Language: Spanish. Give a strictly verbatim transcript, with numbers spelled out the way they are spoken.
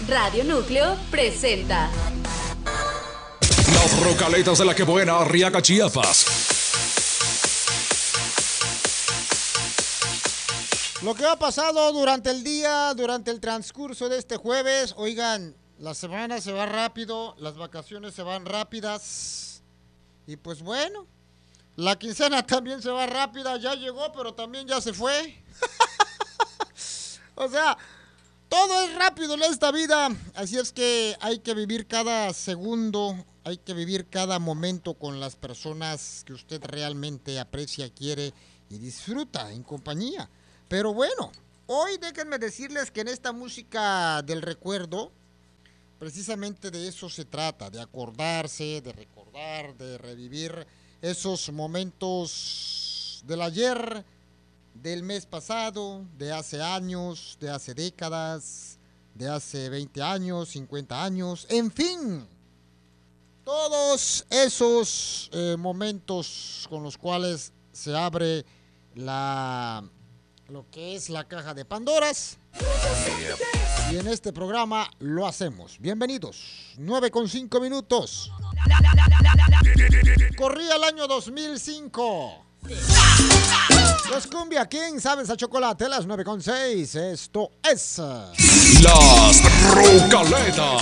Radio Núcleo presenta Las Rocaletas de la Que Buena, Arriaga, Chiapas. Lo que ha pasado durante el día, durante el transcurso de este jueves, oigan, la semana se va rápido, las vacaciones se van rápidas y pues bueno, la quincena también se va rápida, ya llegó pero también ya se fue. O sea, todo es rápido en esta vida, así es que hay que vivir cada segundo, hay que vivir cada momento con las personas que usted realmente aprecia, quiere y disfruta en compañía. Pero bueno, hoy déjenme decirles que en esta música del recuerdo, precisamente de eso se trata, de acordarse, de recordar, de revivir esos momentos del ayer, del mes pasado, de hace años, de hace décadas, de hace veinte años, cincuenta años, en fin. Todos esos eh, momentos con los cuales se abre la... lo que es la caja de Pandoras. Y en este programa lo hacemos. Bienvenidos. nueve con cinco minutos. Corría el año dos mil cinco. Los Cumbia King, sabes a chocolate, las nueve con seis. Esto es... Las Rocaletas.